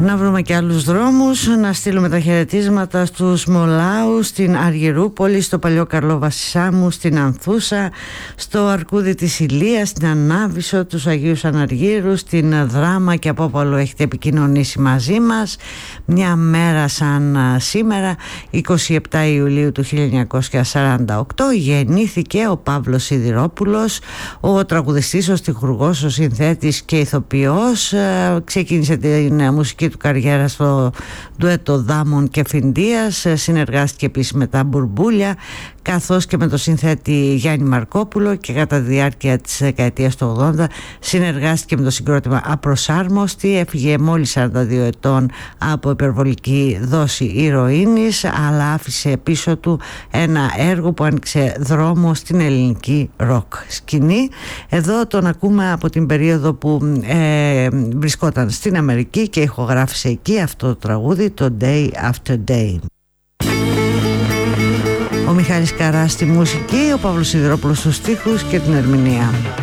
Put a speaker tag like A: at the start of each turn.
A: Να βρούμε και άλλους δρόμους, να στείλουμε τα χαιρετίσματα στους Μολάους, στην Αργυρούπολη, στο παλιό Καρλοβασισάμου, στην Ανθούσα, στο Αρκούδι της Ηλίας, στην Ανάβησο, τους Αγίους Αναργύρους, στην Δράμα και από όπου αλλού έχετε επικοινωνήσει μαζί μας. Μια μέρα σαν σήμερα, 27 Ιουλίου του 1948, γεννήθηκε ο Παύλος Σιδηρόπουλος, ο τραγουδιστής, ο στιχουργός, ο συνθέτης και ηθοποιός. Ξεκίνησε την μουσική του καριέρα στο ντουέτο Δάμων και Φινδίας, συνεργάστηκε επίσης με τα Μπουρμπούλια καθώς και με το συνθέτη Γιάννη Μαρκόπουλο και κατά τη διάρκεια της δεκαετίας του 80 συνεργάστηκε με το συγκρότημα Απροσάρμοστη. Έφυγε μόλις 42 ετών από υπερβολική δόση ηρωίνης, αλλά άφησε πίσω του ένα έργο που άνοιξε δρόμο στην ελληνική ροκ σκηνή. Εδώ τον ακούμε από την περίοδο που βρισκόταν στην Αμερική και ηχογράφησε εκεί αυτό το τραγούδι, το Day After Day. Ο Μιχάλης Καράς στη μουσική, ο Παύλος Σιδηρόπουλος στους στίχους και την ερμηνεία.